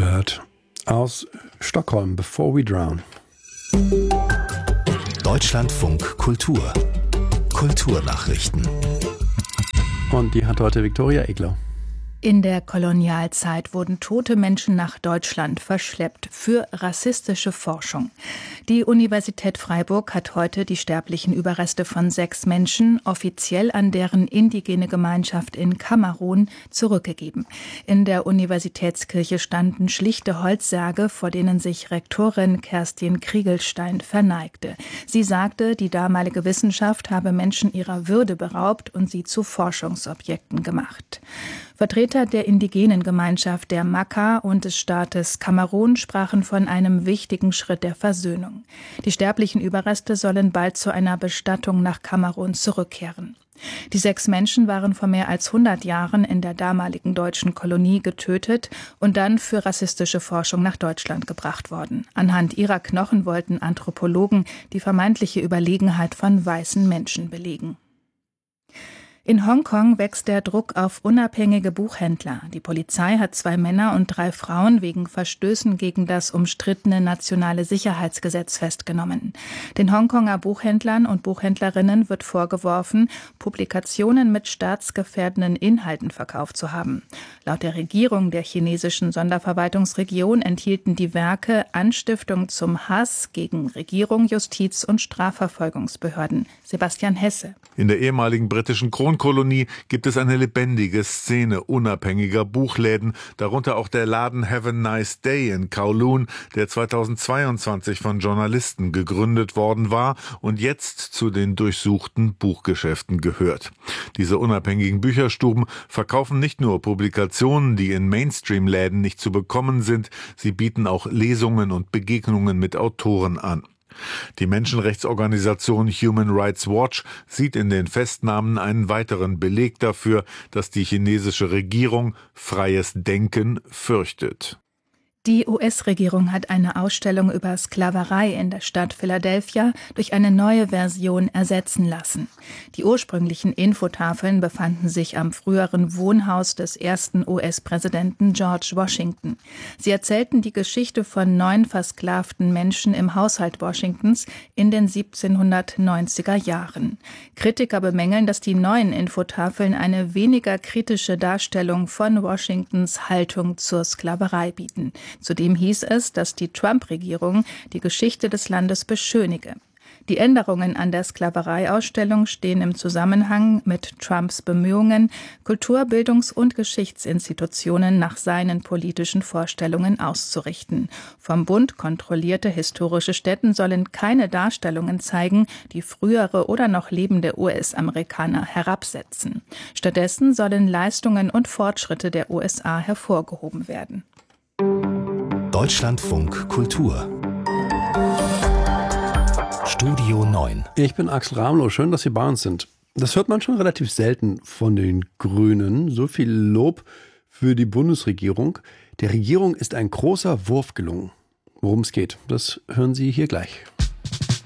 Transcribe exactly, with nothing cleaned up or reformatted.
Bird aus Stockholm, Before We Drown. Deutschlandfunk Kultur. Kulturnachrichten. Und die hat heute Viktoria Eglau. In der Kolonialzeit wurden tote Menschen nach Deutschland verschleppt für rassistische Forschung. Die Universität Freiburg hat heute die sterblichen Überreste von sechs Menschen offiziell an deren indigene Gemeinschaft in Kamerun zurückgegeben. In der Universitätskirche standen schlichte Holzsärge, vor denen sich Rektorin Kerstin Kriegelstein verneigte. Sie sagte, die damalige Wissenschaft habe Menschen ihrer Würde beraubt und sie zu Forschungsobjekten gemacht. Vertreter der indigenen Gemeinschaft der Maka und des Staates Kamerun sprachen von einem wichtigen Schritt der Versöhnung. Die sterblichen Überreste sollen bald zu einer Bestattung nach Kamerun zurückkehren. Die sechs Menschen waren vor mehr als hundert Jahren in der damaligen deutschen Kolonie getötet und dann für rassistische Forschung nach Deutschland gebracht worden. Anhand ihrer Knochen wollten Anthropologen die vermeintliche Überlegenheit von weißen Menschen belegen. In Hongkong wächst der Druck auf unabhängige Buchhändler. Die Polizei hat zwei Männer und drei Frauen wegen Verstößen gegen das umstrittene nationale Sicherheitsgesetz festgenommen. Den Hongkonger Buchhändlern und Buchhändlerinnen wird vorgeworfen, Publikationen mit staatsgefährdenden Inhalten verkauft zu haben. Laut der Regierung der chinesischen Sonderverwaltungsregion enthielten die Werke Anstiftung zum Hass gegen Regierung, Justiz und Strafverfolgungsbehörden. Sebastian Hesse. In der ehemaligen britischen Kronkolonie gibt es eine lebendige Szene unabhängiger Buchläden, darunter auch der Laden Have a Nice Day in Kowloon, der zweitausendzweiundzwanzig von Journalisten gegründet worden war und jetzt zu den durchsuchten Buchgeschäften gehört. Diese unabhängigen Bücherstuben verkaufen nicht nur Publikationen, die in Mainstream-Läden nicht zu bekommen sind, sie bieten auch Lesungen und Begegnungen mit Autoren an. Die Menschenrechtsorganisation Human Rights Watch sieht in den Festnahmen einen weiteren Beleg dafür, dass die chinesische Regierung freies Denken fürchtet. Die U S-Regierung hat eine Ausstellung über Sklaverei in der Stadt Philadelphia durch eine neue Version ersetzen lassen. Die ursprünglichen Infotafeln befanden sich am früheren Wohnhaus des ersten U S-Präsidenten George Washington. Sie erzählten die Geschichte von neun versklavten Menschen im Haushalt Washingtons in den siebzehnhundertneunziger Jahren. Kritiker bemängeln, dass die neuen Infotafeln eine weniger kritische Darstellung von Washingtons Haltung zur Sklaverei bieten. Zudem hieß es, dass die Trump-Regierung die Geschichte des Landes beschönige. Die Änderungen an der Sklaverei-Ausstellung stehen im Zusammenhang mit Trumps Bemühungen, Kultur-, Bildungs- und Geschichtsinstitutionen nach seinen politischen Vorstellungen auszurichten. Vom Bund kontrollierte historische Stätten sollen keine Darstellungen zeigen, die frühere oder noch lebende U S-Amerikaner herabsetzen. Stattdessen sollen Leistungen und Fortschritte der U S A hervorgehoben werden. Deutschlandfunk Kultur. Studio neun. Ich bin Axel Ramlow, schön, dass Sie bei uns sind. Das hört man schon relativ selten von den Grünen. So viel Lob für die Bundesregierung. Der Regierung ist ein großer Wurf gelungen. Worum es geht, das hören Sie hier gleich.